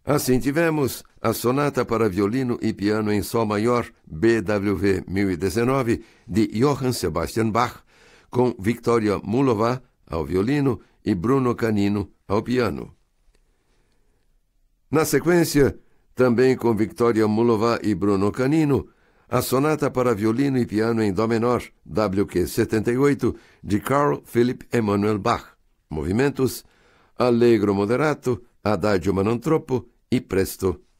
Assim tivemos a Sonata para Violino e Piano em Sol Maior, BWV 1019, de Johann Sebastian Bach, com Victoria Mulová ao violino e Bruno Canino ao piano. Na sequência, também com Victoria Mulová e Bruno Canino, a Sonata para Violino e Piano em Dó menor, WQ 78, de Carl Philipp Emanuel Bach. Movimentos: Allegro moderato, Adagio ma non troppo e Presto.